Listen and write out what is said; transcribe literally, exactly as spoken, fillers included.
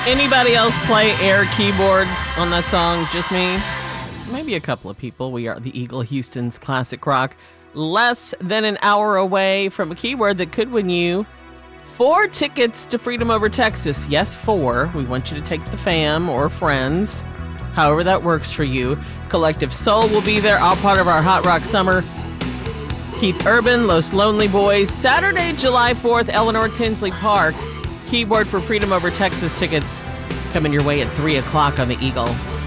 Anybody else play air keyboards on that song? Just me? Maybe a couple of people. We are the Eagle Houston's Classic Rock. Less than an hour away from a keyword that could win you four tickets to Freedom Over Texas. Yes, four. We want you to take the fam or friends, however that works for you. Collective Soul will be there, all part of our Hot Rock Summer. Keith Urban, Los Lonely Boys. Saturday, July fourth, Eleanor Tinsley Park. Keyboard for Freedom Over Texas tickets coming your way at three o'clock on the Eagle.